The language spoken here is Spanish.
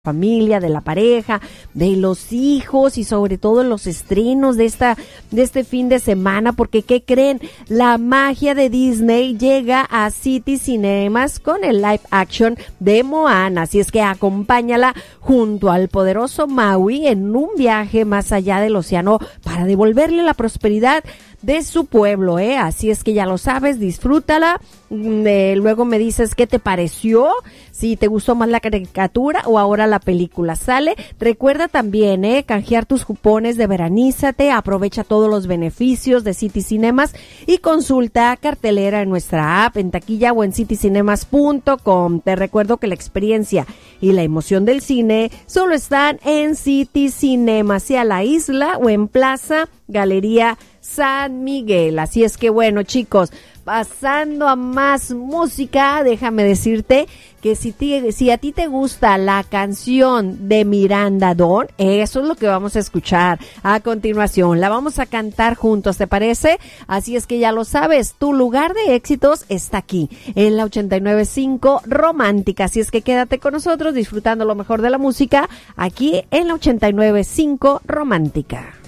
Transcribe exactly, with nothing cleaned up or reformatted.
familia, de la pareja, de los hijos y sobre todo los estrenos de esta de este fin de semana, porque ¿qué creen? La magia de Disney llega a City Cinemas con el live action de Moana, así es que acompáñala junto al poderoso Maui en un viaje más allá del océano para devolverle la prosperidad de su pueblo, ¿eh? Así es que ya lo sabes, disfrútala. Eh, luego me dices qué te pareció, si te gustó más la caricatura o ahora la película. ¿Sale? Recuerda también, ¿eh? Canjear tus cupones de Veranízate, aprovecha todos los beneficios de City Cinemas y consulta cartelera en nuestra app, en taquilla o en city cinemas punto com. Te recuerdo que la experiencia y la emoción del cine solo están en City Cinemas, sea la isla o en Plaza Galería San Miguel. Así es que bueno, chicos, pasando a más música, déjame decirte que si, te, si a ti te gusta la canción de Miranda Dawn, eso es lo que vamos a escuchar a continuación. La vamos a cantar juntos, ¿te parece? Así es que ya lo sabes, tu lugar de éxitos está aquí, en la ochenta y nueve punto cinco Romántica. Así es que quédate con nosotros disfrutando lo mejor de la música aquí en la ochenta y nueve punto cinco Romántica.